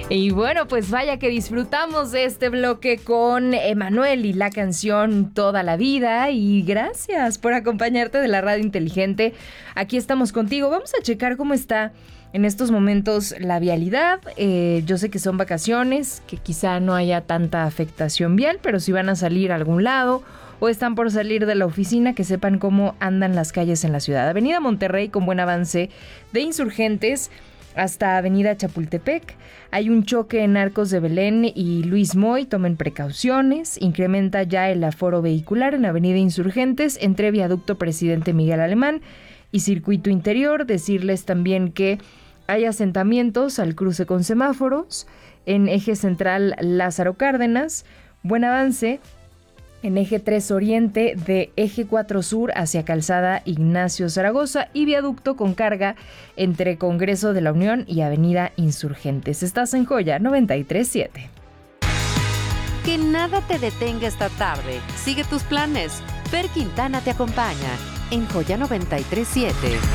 Y bueno, pues vaya que disfrutamos de este bloque con Emanuel y la canción Toda la Vida. Y gracias por acompañarte de la radio inteligente. Aquí estamos contigo. Vamos a checar cómo está en estos momentos la vialidad. Yo sé que son vacaciones, que quizá no haya tanta afectación vial, pero si van a salir a algún lado o están por salir de la oficina, que sepan cómo andan las calles en la ciudad. Avenida Monterrey con buen avance de Insurgentes hasta Avenida Chapultepec. Hay un choque en Arcos de Belén y Luis Moy, tomen precauciones. Incrementa ya el aforo vehicular en Avenida Insurgentes entre Viaducto Presidente Miguel Alemán y Circuito Interior. Decirles también que hay asentamientos al cruce con semáforos en Eje Central Lázaro Cárdenas. Buen avance en Eje 3 Oriente de Eje 4 Sur hacia Calzada Ignacio Zaragoza y viaducto con carga entre Congreso de la Unión y Avenida Insurgentes. Estás en Joya 93.7. Que nada te detenga esta tarde. Sigue tus planes. Fer Quintana te acompaña en Joya 93.7.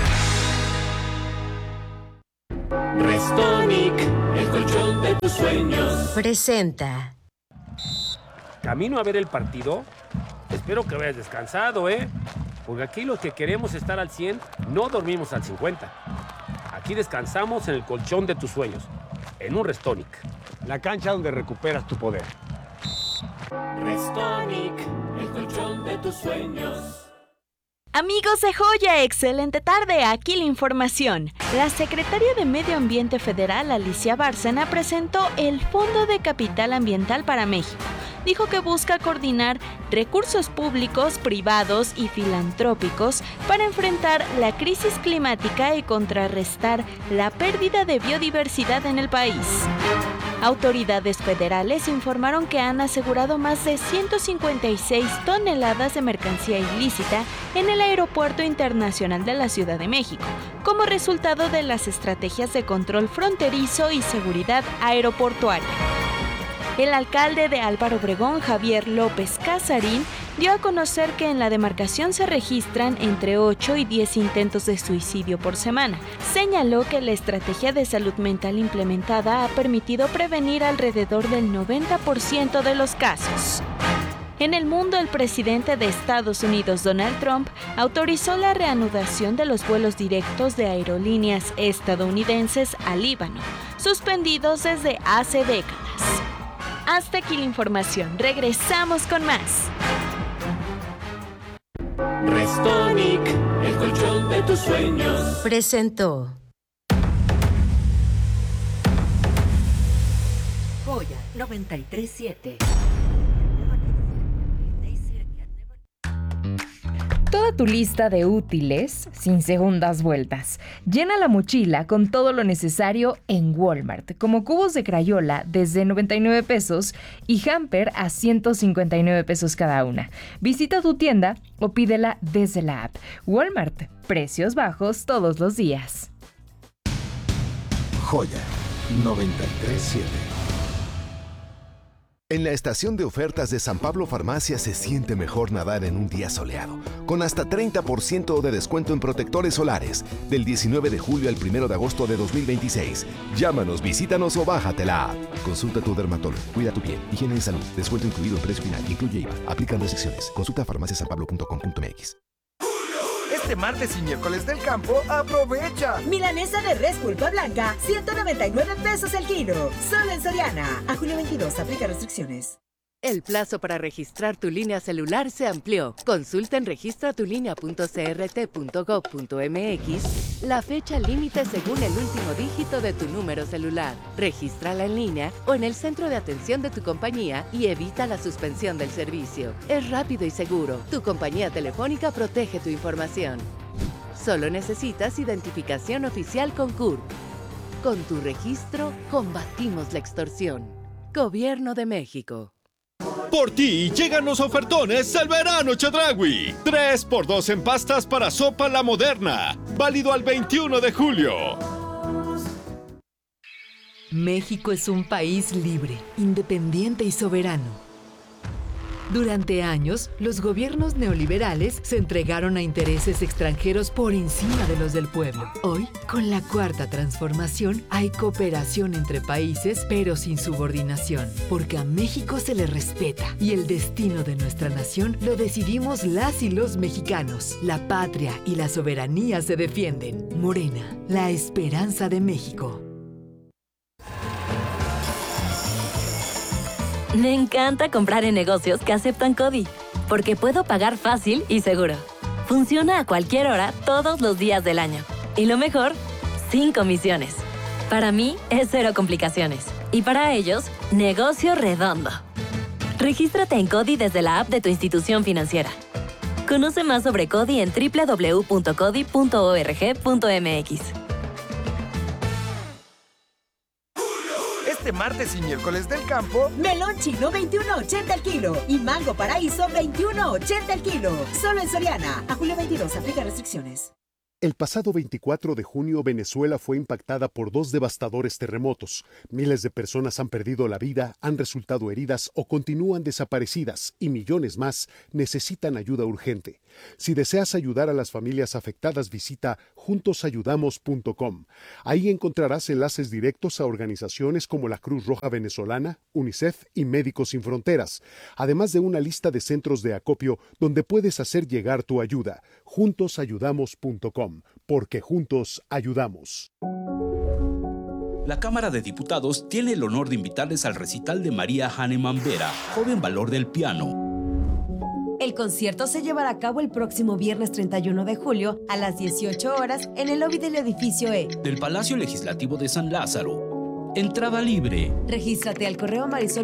Restonic, el colchón de tus sueños. Presenta. ¿Camino a ver el partido? Espero que hayas descansado, porque aquí los que queremos estar al 100 no dormimos al 50. Aquí descansamos en el colchón de tus sueños, en un Restonic. La cancha donde recuperas tu poder. Restonic, el colchón de tus sueños. Amigos de Joya, excelente tarde, aquí la información. La secretaria de Medio Ambiente Federal, Alicia Bárcena, presentó el Fondo de Capital Ambiental para México. Dijo que busca coordinar recursos públicos, privados y filantrópicos para enfrentar la crisis climática y contrarrestar la pérdida de biodiversidad en el país. Autoridades federales informaron que han asegurado más de 156 toneladas de mercancía ilícita en el Aeropuerto Internacional de la Ciudad de México, como resultado de las estrategias de control fronterizo y seguridad aeroportuaria. El alcalde de Álvaro Obregón, Javier López Casarín, dio a conocer que en la demarcación se registran entre 8 y 10 intentos de suicidio por semana. Señaló que la estrategia de salud mental implementada ha permitido prevenir alrededor del 90% de los casos. En el mundo, el presidente de Estados Unidos, Donald Trump, autorizó la reanudación de los vuelos directos de aerolíneas estadounidenses al Líbano, suspendidos desde hace décadas. Hasta aquí la información. Regresamos con más. Restonic, el colchón de tus sueños. Presentó. Joya 93.7. Toda tu lista de útiles sin segundas vueltas. Llena la mochila con todo lo necesario en Walmart, como cubos de Crayola desde 99 pesos y hamper a 159 pesos cada una. Visita tu tienda o pídela desde la app. Walmart, precios bajos todos los días. Joya 93.7. En la estación de ofertas de San Pablo Farmacia se siente mejor nadar en un día soleado, con hasta 30% de descuento en protectores solares, del 19 de julio al 1 de agosto de 2026. Llámanos, visítanos o bájate la app. Consulta a tu dermatólogo, cuida tu piel, higiene y salud, descuento incluido en precio final, incluye IVA, aplican restricciones. Consulta farmaciasanpablo.com.mx. Este martes y miércoles del campo, aprovecha. Milanesa de res pulpa blanca, 199 pesos el kilo. Solo en Soriana. A julio 22, aplica restricciones. El plazo para registrar tu línea celular se amplió. Consulta en registratulinea.crt.gov.mx la fecha límite según el último dígito de tu número celular. Regístrala en línea o en el centro de atención de tu compañía y evita la suspensión del servicio. Es rápido y seguro. Tu compañía telefónica protege tu información. Solo necesitas identificación oficial con CURP. Con tu registro, combatimos la extorsión. Gobierno de México. Por ti llegan los ofertones al verano Chedraui. 3x2 en pastas para sopa La Moderna. Válido al 21 de julio. México es un país libre, independiente y soberano. Durante años, los gobiernos neoliberales se entregaron a intereses extranjeros por encima de los del pueblo. Hoy, con la Cuarta Transformación, hay cooperación entre países, pero sin subordinación, porque a México se le respeta y el destino de nuestra nación lo decidimos las y los mexicanos. La patria y la soberanía se defienden. Morena, la esperanza de México. Me encanta comprar en negocios que aceptan CODI, porque puedo pagar fácil y seguro. Funciona a cualquier hora, todos los días del año. Y lo mejor, sin comisiones. Para mí, es cero complicaciones. Y para ellos, negocio redondo. Regístrate en CODI desde la app de tu institución financiera. Conoce más sobre CODI en www.codi.org.mx. Este martes y miércoles del campo, melón chino 21.80 el kilo y mango paraíso 21.80 el kilo. Solo en Soriana. A julio 22, aplica restricciones. El pasado 24 de junio, Venezuela fue impactada por 2 devastadores terremotos. Miles de personas han perdido la vida, han resultado heridas o continúan desaparecidas y millones más necesitan ayuda urgente. Si deseas ayudar a las familias afectadas, visita juntosayudamos.com. Ahí encontrarás enlaces directos a organizaciones como la Cruz Roja Venezolana, UNICEF y Médicos Sin Fronteras, además de una lista de centros de acopio donde puedes hacer llegar tu ayuda. Juntosayudamos.com. Porque juntos ayudamos. La Cámara de Diputados tiene el honor de invitarles al recital de María Hahnemann Vera, joven valor del piano. El concierto se llevará a cabo el próximo viernes 31 de julio a las 18 horas en el lobby del edificio E del Palacio Legislativo de San Lázaro. Entrada libre. Regístrate al correo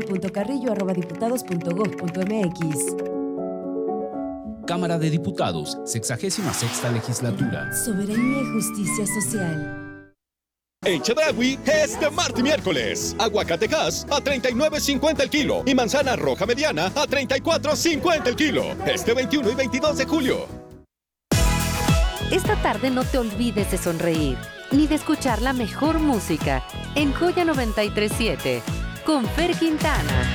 marisol.carrillo@diputados.gov.mx. Cámara de Diputados, 66ª Legislatura. Soberanía y justicia social. En Chedraui, este martes y miércoles, aguacatejas a $39.50 el kilo y manzana roja mediana a $34.50 el kilo. Este 21 y 22 de julio. Esta tarde no te olvides de sonreír, ni de escuchar la mejor música en Joya 93.7, con Fer Quintana.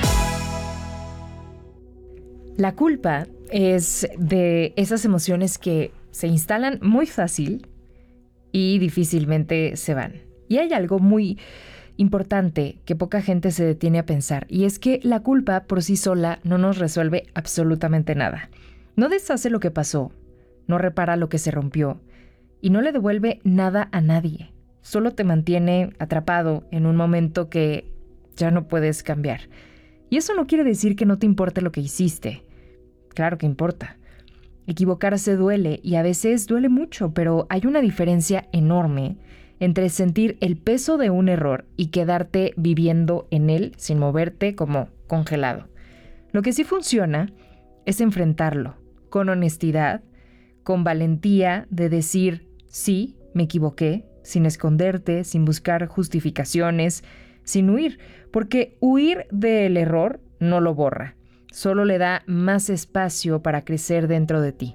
La culpa es de esas emociones que se instalan muy fácil y difícilmente se van. Y hay algo muy importante que poca gente se detiene a pensar, y es que la culpa por sí sola no nos resuelve absolutamente nada. No deshace lo que pasó, no repara lo que se rompió y no le devuelve nada a nadie. Solo te mantiene atrapado en un momento que ya no puedes cambiar. Y eso no quiere decir que no te importe lo que hiciste. Claro que importa. Equivocarse duele y a veces duele mucho, pero hay una diferencia enorme entre sentir el peso de un error y quedarte viviendo en él sin moverte como congelado. Lo que sí funciona es enfrentarlo con honestidad, con valentía de decir, sí, me equivoqué, sin esconderte, sin buscar justificaciones, sin huir, porque huir del error no lo borra, solo le da más espacio para crecer dentro de ti.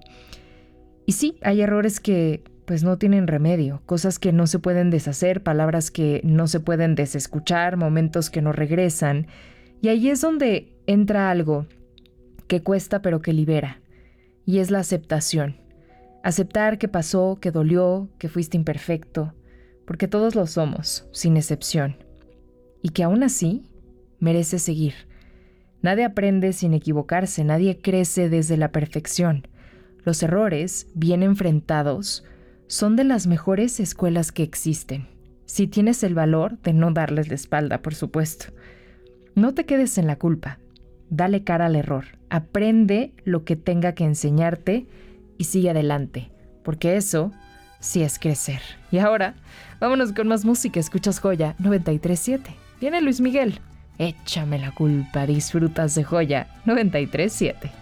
Y sí, hay errores que pues no tienen remedio, cosas que no se pueden deshacer, palabras que no se pueden desescuchar, momentos que no regresan, y ahí es donde entra algo que cuesta pero que libera, y es la aceptación. Aceptar que pasó, que dolió, que fuiste imperfecto, porque todos lo somos, sin excepción. Y que aún así merece seguir. Nadie aprende sin equivocarse, nadie crece desde la perfección. Los errores, bien enfrentados, son de las mejores escuelas que existen. Si tienes el valor de no darles la espalda, por supuesto. No te quedes en la culpa. Dale cara al error. Aprende lo que tenga que enseñarte y sigue adelante, porque eso sí es crecer. Y ahora, vámonos con más música. Escuchas Joya 93.7. Viene Luis Miguel. Échame la culpa, disfrutas de Joya 93.7.